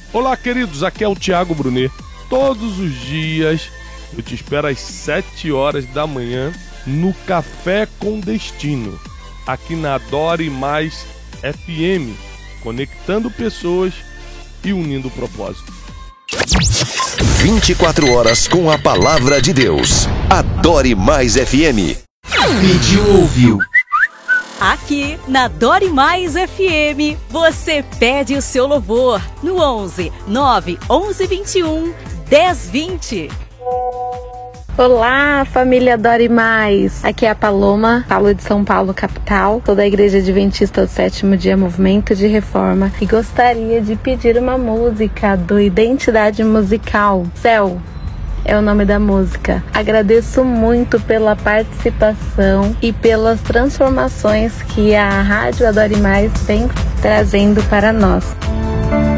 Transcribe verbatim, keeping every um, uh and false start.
Olá, queridos, aqui é o Thiago Brunet. Todos os dias eu te espero às sete horas da manhã no Café com Destino, aqui na Adore Mais F M, conectando pessoas e unindo propósito. vinte e quatro horas com a palavra de Deus. Adore Mais F M. Pediu, ouviu. Aqui na Adore Mais F M, você pede o seu louvor no onze, nove, onze, vinte e um, dez, vinte. Olá, família Adore Mais. Aqui é a Paloma, falo de São Paulo, capital. Sou da Igreja Adventista do Sétimo Dia Movimento de Reforma e gostaria de pedir uma música do Identidade Musical. Céu é o nome da música. Agradeço muito pela participação e pelas transformações que a Rádio Adore Mais vem trazendo para nós.